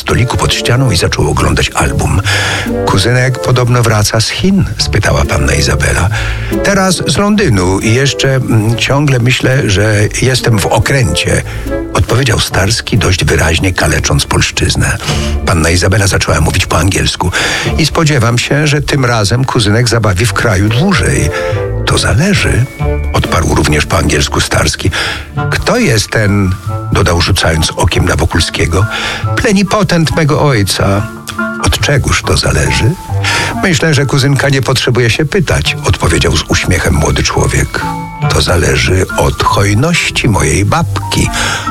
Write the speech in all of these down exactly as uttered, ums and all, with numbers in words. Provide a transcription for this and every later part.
stoliku pod ścianą i zaczął oglądać album. Kuzynek podobno wraca z Chin, spytała panna Izabela. Teraz z Londynu i jeszcze mm, ciągle myślę, że jestem w okręcie, odpowiedział Starski dość wyraźnie, kalecząc polszczyznę. Panna Izabela zaczęła mówić po angielsku. I spodziewam się, że tym razem kuzynek zabawi w kraju dłużej. To zależy, odparł również po angielsku Starski. Kto jest ten, dodał rzucając okiem na Wokulskiego, plenipotent mego ojca. Od czegóż to zależy? Myślę, że kuzynka nie potrzebuje się pytać, odpowiedział z uśmiechem młody człowiek. To zależy od hojności mojej babki.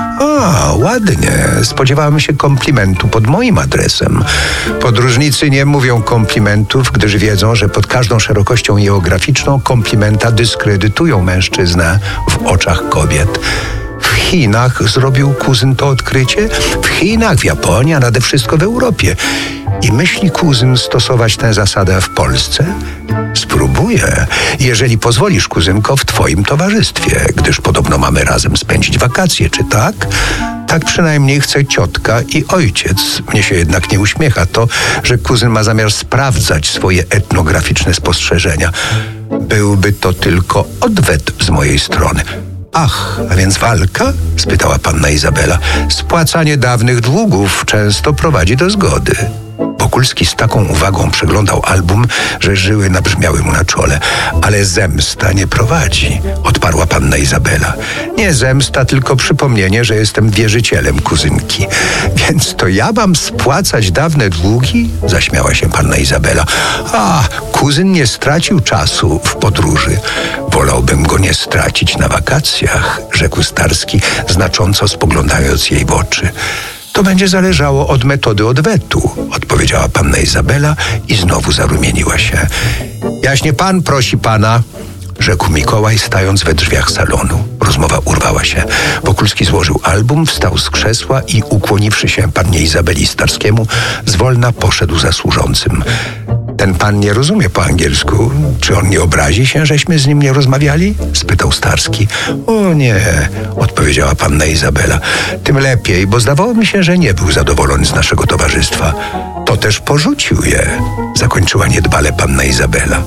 A, ładnie. Spodziewałem się komplimentu pod moim adresem. Podróżnicy nie mówią komplimentów, gdyż wiedzą, że pod każdą szerokością geograficzną komplimenta dyskredytują mężczyznę w oczach kobiet. W Chinach zrobił kuzyn to odkrycie? W Chinach, w Japonii, a nade wszystko w Europie. I myśli kuzyn stosować tę zasadę w Polsce? Spróbuję, jeżeli pozwolisz, kuzynko, w twoim towarzystwie, gdyż podobno mamy razem spędzić wakacje, czy tak? Tak przynajmniej chce ciotka i ojciec. Mnie się jednak nie uśmiecha to, że kuzyn ma zamiar sprawdzać swoje etnograficzne spostrzeżenia. Byłby to tylko odwet z mojej strony. Ach, a więc walka? Spytała panna Izabela. Spłacanie dawnych długów często prowadzi do zgody. Wokulski z taką uwagą przeglądał album, że żyły nabrzmiały mu na czole. Ale zemsta nie prowadzi, odparła panna Izabela. Nie zemsta, tylko przypomnienie, że jestem wierzycielem kuzynki. Więc to ja mam spłacać dawne długi? Zaśmiała się panna Izabela. A, kuzyn nie stracił czasu w podróży. Wolałbym go nie stracić na wakacjach, rzekł Starski, znacząco spoglądając jej w oczy. To będzie zależało od metody odwetu, odpowiedziała panna Izabela i znowu zarumieniła się. Jaśnie pan prosi pana, rzekł Mikołaj, stając we drzwiach salonu. Rozmowa urwała się. Wokulski złożył album, wstał z krzesła i ukłoniwszy się pannie Izabeli Starskiemu, zwolna poszedł za służącym. Ten pan nie rozumie po angielsku. Czy on nie obrazi się, żeśmy z nim nie rozmawiali? Spytał Starski. O nie, odpowiedziała panna Izabela. Tym lepiej, bo zdawało mi się, że nie był zadowolony z naszego towarzystwa. To też porzucił je, zakończyła niedbale panna Izabela.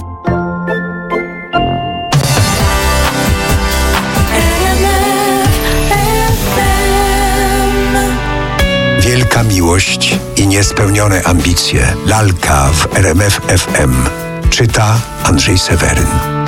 Wielka miłość i niespełnione ambicje. Lalka w R M F F M. Czyta Andrzej Seweryn.